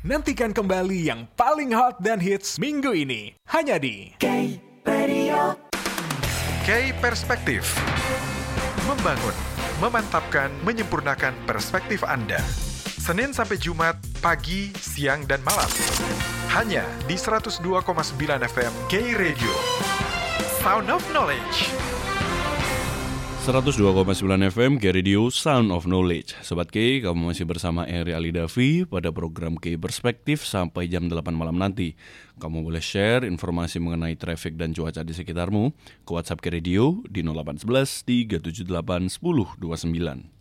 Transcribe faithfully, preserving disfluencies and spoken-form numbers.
Nantikan kembali yang paling hot dan hits minggu ini. Hanya di K-Radio. K-Perspektif. Membangun, memantapkan, menyempurnakan perspektif Anda. Senin sampai Jumat, pagi, siang, dan malam. Hanya di seratus dua koma sembilan F M K-Radio. Sound of Knowledge. seratus dua koma sembilan F M K-Radio Sound of Knowledge. Sobat K, kamu masih bersama Eri Alidavi pada program K Perspektif sampai jam delapan malam nanti. Kamu boleh share informasi mengenai traffic dan cuaca di sekitarmu ke WhatsApp K-Radio di nol delapan satu satu tiga tujuh delapan satu nol dua sembilan.